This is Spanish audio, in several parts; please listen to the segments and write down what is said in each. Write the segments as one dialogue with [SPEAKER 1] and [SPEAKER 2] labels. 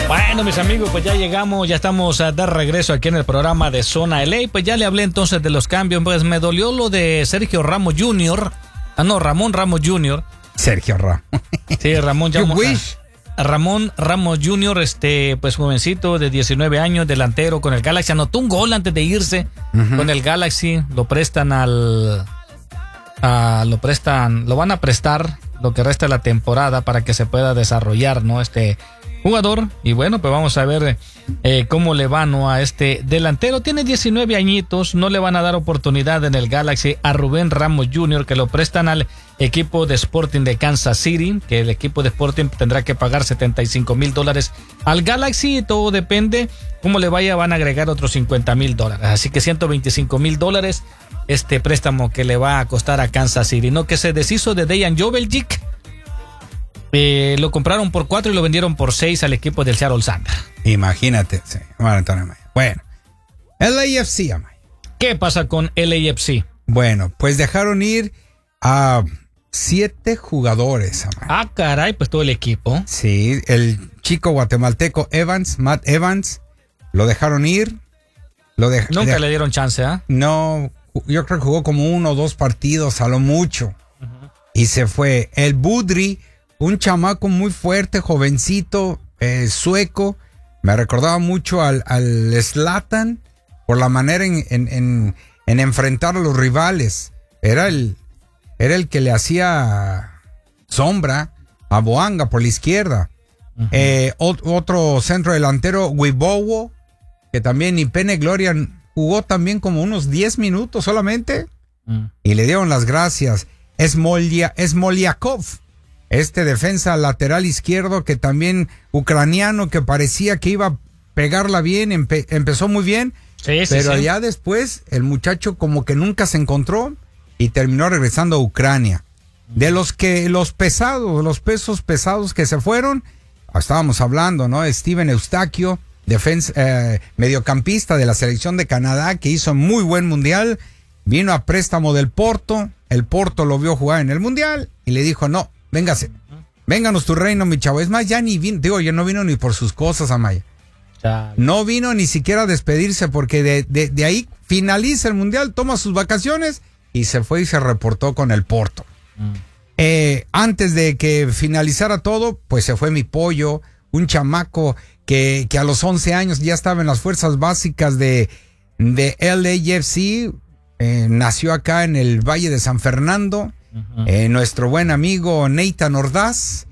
[SPEAKER 1] Bueno, mis amigos, pues ya llegamos, ya estamos de regreso aquí en el programa de Zona LA. Pues ya le hablé entonces de los cambios. Pues me dolió lo de Sergio Ramos Jr. Ramón Ramos Jr.
[SPEAKER 2] Sergio Ramos.
[SPEAKER 1] Sí, Ramón Ramón Ramos Jr., pues jovencito de 19 años, delantero con el Galaxy. Anotó un gol antes de irse con el Galaxy. Lo prestan lo van a prestar lo que resta de la temporada para que se pueda desarrollar, ¿no? Este jugador. Y bueno, pues vamos a ver cómo le va, ¿no? A este delantero. Tiene 19 añitos, no le van a dar oportunidad en el Galaxy a Rubén Ramos Jr., que lo prestan al equipo de Sporting de Kansas City, que el equipo de Sporting tendrá que pagar $75,000 al Galaxy, y todo depende cómo le vaya, van a agregar otros $50,000, así que $125,000 este préstamo que le va a costar a Kansas City. No, que se deshizo de Dejan Joveljic, lo compraron por 4 y lo vendieron por 6 al equipo del Seattle Sander.
[SPEAKER 2] Imagínate, sí. Bueno, LAFC, Amaya.
[SPEAKER 1] ¿Qué pasa con LAFC?
[SPEAKER 2] Bueno, pues dejaron ir a 7 jugadores, Amaya.
[SPEAKER 1] Ah, caray, pues todo el equipo.
[SPEAKER 2] Sí, el chico guatemalteco Matt Evans, lo dejaron ir.
[SPEAKER 1] Nunca le dieron chance, ¿ah?
[SPEAKER 2] No, yo creo que jugó como 1 o 2 partidos a lo mucho. Y se fue. El Budry, un chamaco muy fuerte, jovencito, sueco. Me recordaba mucho al Zlatan por la manera en enfrentar a los rivales. Era el que le hacía sombra a Boanga por la izquierda. Otro centro delantero, Wibowo, que también ni pene gloria, jugó también como unos 10 minutos solamente. Y le dieron las gracias. Smoliakov, este defensa lateral izquierdo que también ucraniano, que parecía que iba a pegarla bien, empezó muy bien, pero ya después el muchacho como que nunca se encontró y terminó regresando a Ucrania. De los pesos pesados que se fueron, estábamos hablando, ¿no? Steven Eustaquio, mediocampista de la selección de Canadá, que hizo muy buen mundial, vino a préstamo del Porto. El Porto lo vio jugar en el mundial y le dijo: no, vénganos tu reino, mi chavo. Es más, ya ni vino, ya no vino ni por sus cosas, Amaya. No vino ni siquiera a despedirse, porque de ahí finaliza el mundial, toma sus vacaciones y se fue y se reportó con el Porto. Antes de que finalizara todo, pues se fue mi pollo, un chamaco que a los 11 años ya estaba en las fuerzas básicas de LAFC. Nació acá en el Valle de San Fernando. Nuestro buen amigo Nathan Ordaz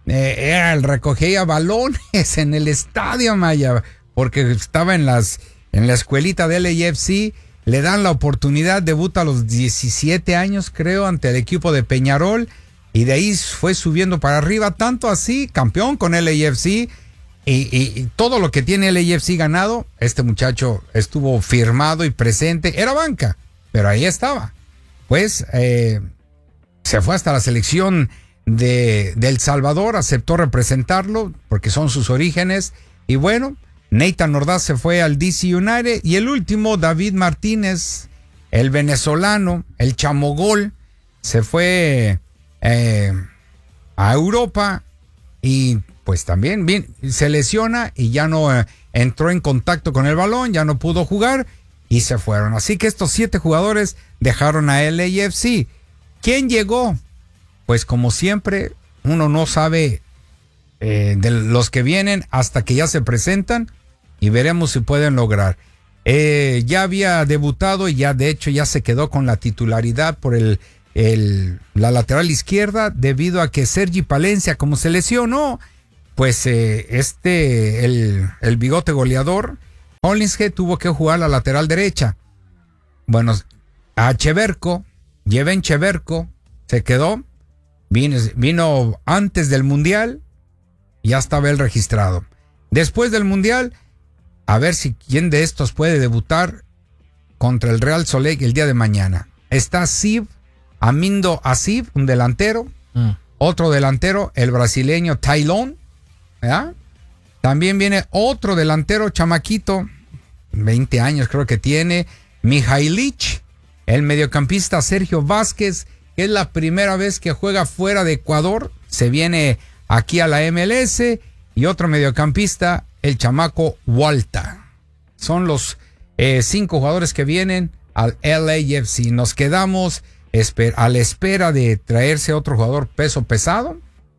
[SPEAKER 2] recogía balones en el estadio, Maya, porque estaba en la escuelita de LAFC. Le dan la oportunidad, debuta a los 17 años, creo, ante el equipo de Peñarol, y de ahí fue subiendo para arriba, tanto así, campeón con LAFC, y todo lo que tiene LAFC ganado. Este muchacho estuvo firmado y presente, era banca, pero ahí estaba. Pues se fue hasta la selección de El Salvador, aceptó representarlo porque son sus orígenes. Y bueno, Nathan Ordaz se fue al DC United. Y el último, David Martínez, el venezolano, el chamogol, se fue a Europa y pues también se lesiona y ya no entró en contacto con el balón, ya no pudo jugar y se fueron. Así que estos 7 jugadores dejaron a LAFC. ¿Quién llegó? Pues como siempre, uno no sabe de los que vienen hasta que ya se presentan, y veremos si pueden lograr. Ya había debutado y ya de hecho ya se quedó con la titularidad por la lateral izquierda, debido a que Sergi Palencia, como se lesionó, pues el bigote goleador Hollingshead tuvo que jugar la lateral derecha. Bueno, a Yeven Cheverko se quedó, vino antes del mundial, ya estaba él registrado. Después del mundial, a ver si quién de estos puede debutar contra el Real Soleil el día de mañana. Está Amindo Asib, un delantero. Otro delantero, el brasileño Tailón. ¿Verdad? También viene otro delantero chamaquito, 20 años creo que tiene, Mihailich. El mediocampista Sergio Vázquez, que es la primera vez que juega fuera de Ecuador, se viene aquí a la MLS. y otro mediocampista, el chamaco Walta. Son los 5 jugadores que vienen al LAFC. Nos quedamos a la espera de traerse otro jugador peso pesado.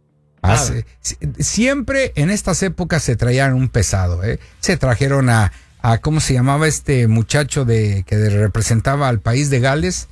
[SPEAKER 2] Siempre en estas épocas se traían un pesado. Se trajeron a ¿cómo se llamaba este muchacho que representaba al país de Gales?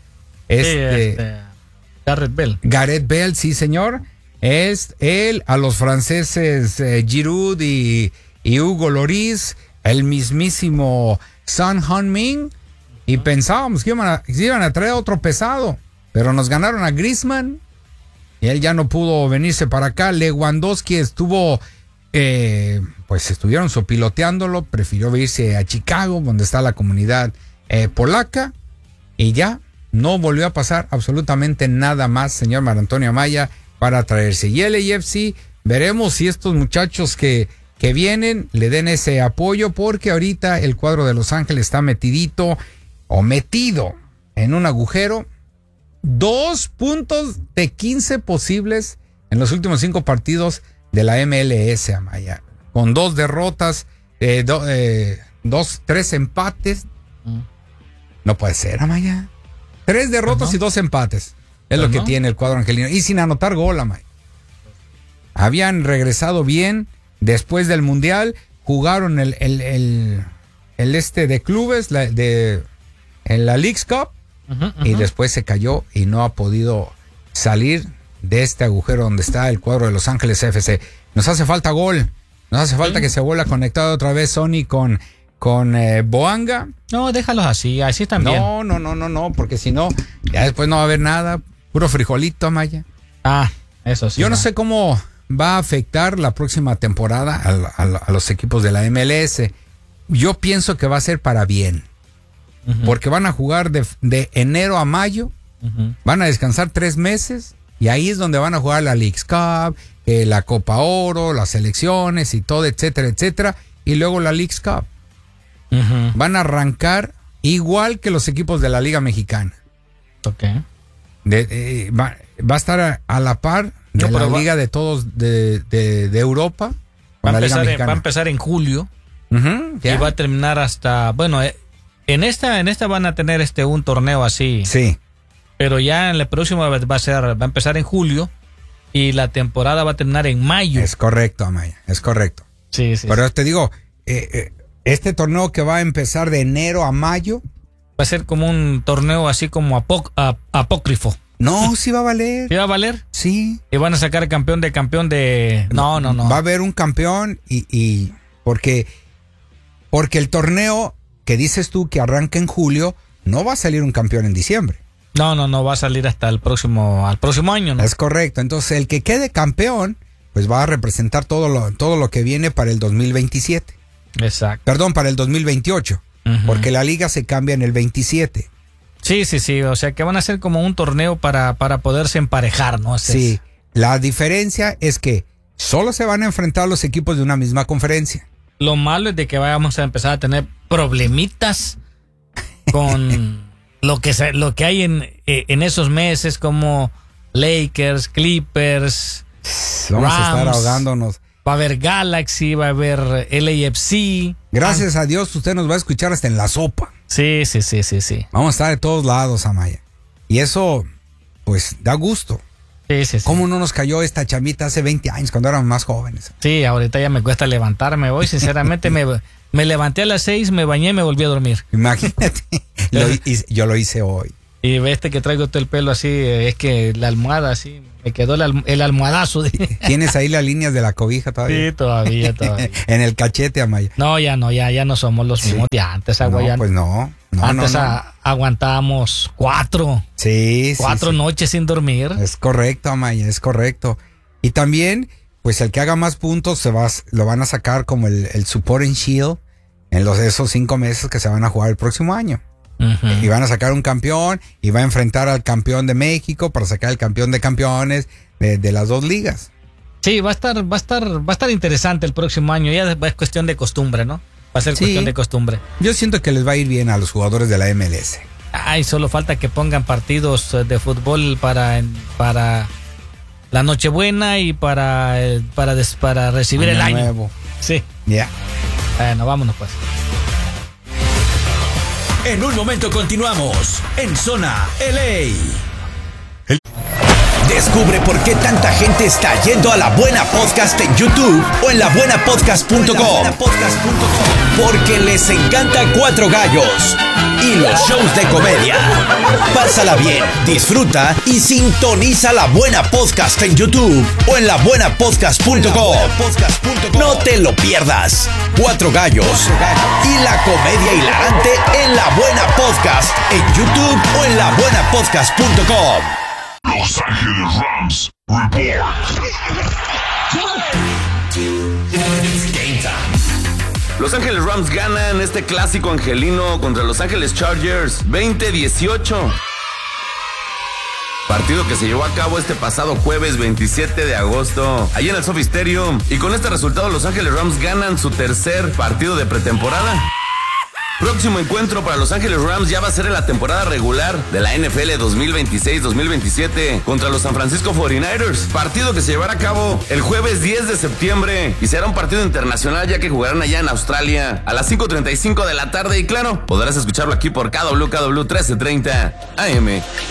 [SPEAKER 1] Gareth Bale.
[SPEAKER 2] Gareth Bale, sí señor. Es él, a los franceses Giroud y Hugo Lloris, el mismísimo Son Heung-min, y pensábamos que iban a traer otro pesado, pero nos ganaron a Griezmann y él ya no pudo venirse para acá. Lewandowski estuvo, pues estuvieron sopiloteándolo, prefirió irse a Chicago, donde está la comunidad polaca, y ya no volvió a pasar absolutamente nada más, señor Marantonio Amaya, para traerse. Y el LAFC, veremos si estos muchachos que vienen le den ese apoyo, porque ahorita el cuadro de Los Ángeles está metido en un agujero. 2 puntos de 15 posibles en los últimos 5 partidos de la MLS, Amaya, con 2 derrotas, 3 empates. No puede ser, Amaya. 3 derrotas y 2 empates. Es lo que tiene el cuadro angelino. Y sin anotar gol, Amaya. Habían regresado bien después del Mundial. Jugaron el de clubes en la Leagues Cup. Y después se cayó y no ha podido salir de este agujero donde está el cuadro de Los Ángeles FC. Nos hace falta gol. Nos hace falta que se vuelva conectado otra vez Sony con Boanga.
[SPEAKER 1] No, déjalos así también.
[SPEAKER 2] No, porque si no, ya después no va a haber nada. Puro frijolito, Amaya.
[SPEAKER 1] Eso sí.
[SPEAKER 2] Yo no sé cómo va a afectar la próxima temporada a los equipos de la MLS. Yo pienso que va a ser para bien. Porque van a jugar de enero a mayo. Van a descansar 3 meses. Y ahí es donde van a jugar la Leagues Cup, la Copa Oro, las selecciones y todo, etcétera, etcétera. Y luego la Leagues Cup. Van a arrancar igual que los equipos de la Liga Mexicana.
[SPEAKER 1] Ok.
[SPEAKER 2] Va a estar a la par de la liga de todos de Europa.
[SPEAKER 1] Va a empezar en julio. Y va a terminar hasta, bueno, en esta van a tener un torneo así.
[SPEAKER 2] Sí.
[SPEAKER 1] Pero ya en la próxima va a empezar en julio y la temporada va a terminar en mayo.
[SPEAKER 2] Es correcto, Amaya, es correcto.
[SPEAKER 1] Sí.
[SPEAKER 2] Pero te digo, este torneo que va a empezar de enero a mayo
[SPEAKER 1] va a ser como un torneo así como apócrifo.
[SPEAKER 2] No, sí va a valer.
[SPEAKER 1] ¿Sí va a valer?
[SPEAKER 2] Sí.
[SPEAKER 1] Y van a sacar campeón de... No.
[SPEAKER 2] Va a haber un campeón y porque el torneo que dices tú que arranca en julio, no va a salir un campeón en diciembre.
[SPEAKER 1] No va a salir hasta al próximo año, ¿no?
[SPEAKER 2] Es correcto. Entonces, el que quede campeón, pues va a representar todo lo que viene para el 2027.
[SPEAKER 1] Exacto.
[SPEAKER 2] Perdón, para el 2028. Porque la liga se cambia en el 27.
[SPEAKER 1] Sí. O sea, que van a ser como un torneo para poderse emparejar, ¿no?
[SPEAKER 2] Sí. La diferencia es que solo se van a enfrentar los equipos de una misma conferencia.
[SPEAKER 1] Lo malo es de que vamos a empezar a tener problemitas con lo que hay en esos meses, como Lakers, Clippers,
[SPEAKER 2] vamos
[SPEAKER 1] Rams,
[SPEAKER 2] a estar ahogándonos.
[SPEAKER 1] Va a haber Galaxy, va a haber LAFC.
[SPEAKER 2] Gracias a Dios usted nos va a escuchar hasta en la sopa.
[SPEAKER 1] Sí.
[SPEAKER 2] Vamos a estar de todos lados, Amaya. Y eso, pues, da gusto.
[SPEAKER 1] Sí.
[SPEAKER 2] ¿Cómo no nos cayó esta chamita hace 20 años cuando éramos más jóvenes?
[SPEAKER 1] Sí, ahorita ya me cuesta levantarme. Hoy, sinceramente, me levanté a las 6, me bañé y me volví a dormir.
[SPEAKER 2] Imagínate. Yo lo hice hoy.
[SPEAKER 1] Y que traigo todo el pelo así, es que la almohada así, me quedó el almohadazo.
[SPEAKER 2] ¿Tienes ahí las líneas de la cobija todavía?
[SPEAKER 1] Sí, todavía.
[SPEAKER 2] En el cachete, Amaya.
[SPEAKER 1] No, ya no somos los mismos de antes,
[SPEAKER 2] No, pues no.
[SPEAKER 1] Antes aguantábamos 4.
[SPEAKER 2] Sí.
[SPEAKER 1] 4 noches sin dormir.
[SPEAKER 2] Es correcto, Amaya, es correcto. Y también, pues el que haga más puntos lo van a sacar como el Support and Shield en esos 5 meses que se van a jugar el próximo año. Y van a sacar un campeón y va a enfrentar al campeón de México para sacar el campeón de campeones de las 2 ligas.
[SPEAKER 1] Sí, va a estar interesante el próximo año. Ya es cuestión de costumbre, ¿no? Va a ser cuestión de costumbre.
[SPEAKER 2] Yo siento que les va a ir bien a los jugadores de la MLS.
[SPEAKER 1] Solo falta que pongan partidos de fútbol para la Nochebuena y para recibir el año
[SPEAKER 2] nuevo.
[SPEAKER 1] Sí.
[SPEAKER 2] Ya.
[SPEAKER 1] Bueno, vámonos pues.
[SPEAKER 3] En un momento continuamos en Zona LA. Descubre por qué tanta gente está yendo a La Buena Podcast en YouTube o en labuenapodcast.com. Porque les encanta Cuatro Gallos y los shows de comedia. Pásala bien, disfruta y sintoniza La Buena Podcast en YouTube o en labuenapodcast.com. No te lo pierdas. Cuatro Gallos y la comedia hilarante en La Buena Podcast en YouTube o en labuenapodcast.com.
[SPEAKER 4] Los Ángeles Rams Report.
[SPEAKER 5] Los Ángeles Rams ganan este clásico angelino contra Los Ángeles Chargers 20-18. Partido que se llevó a cabo este pasado jueves 27 de agosto, allí en el SoFi Stadium. Y con este resultado Los Ángeles Rams ganan su tercer partido de pretemporada. Próximo encuentro para Los Ángeles Rams ya va a ser en la temporada regular de la NFL 2026-2027 contra los San Francisco 49ers. Partido que se llevará a cabo el jueves 10 de septiembre y será un partido internacional ya que jugarán allá en Australia a las 5:35 de la tarde. Y claro, podrás escucharlo aquí por KW 1330 AM.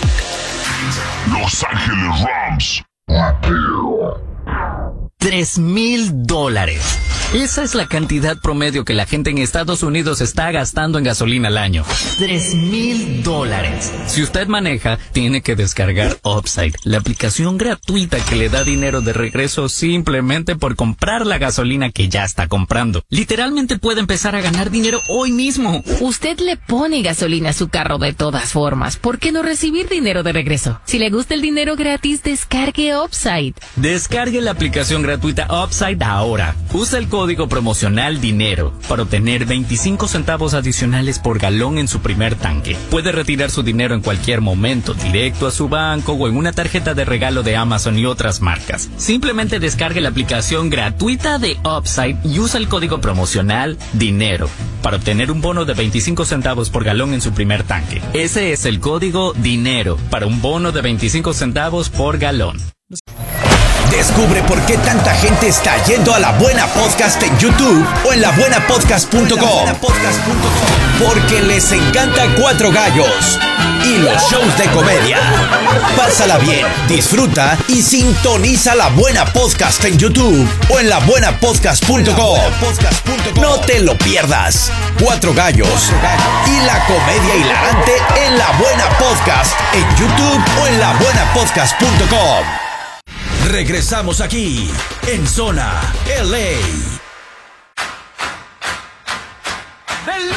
[SPEAKER 4] Los Ángeles Rams.
[SPEAKER 6] $3,000. Esa es la cantidad promedio que la gente en Estados Unidos está gastando en gasolina al año. $3,000. Si usted maneja, tiene que descargar Upside, la aplicación gratuita que le da dinero de regreso simplemente por comprar la gasolina que ya está comprando. Literalmente puede empezar a ganar dinero hoy mismo.
[SPEAKER 7] Usted le pone gasolina a su carro de todas formas. ¿Por qué no recibir dinero de regreso? Si le gusta el dinero gratis, descargue Upside.
[SPEAKER 6] Descargue la aplicación gratuita Upside ahora. Usa el código promocional DINERO para obtener 25 centavos adicionales por galón en su primer tanque. Puede retirar su dinero en cualquier momento, directo a su banco o en una tarjeta de regalo de Amazon y otras marcas. Simplemente descargue la aplicación gratuita de Upside y usa el código promocional DINERO para obtener un bono de 25 centavos por galón en su primer tanque. Ese es el código DINERO para un bono de 25 centavos por galón.
[SPEAKER 3] Descubre por qué tanta gente está yendo a La Buena Podcast en YouTube o en labuenapodcast.com. Porque les encanta Cuatro Gallos y los shows de comedia. Pásala bien, disfruta y sintoniza La Buena Podcast en YouTube o en labuenapodcast.com. No te lo pierdas. Cuatro Gallos y la comedia hilarante en La Buena Podcast en YouTube o en labuenapodcast.com. Regresamos aquí en Zona LA.